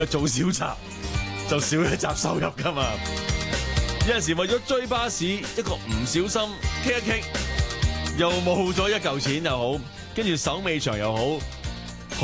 做小集就少一集收入噶嘛。有陣時為咗追巴士，一個唔小心棘一棘，又冇咗一嚿錢又好，跟住手尾長又好。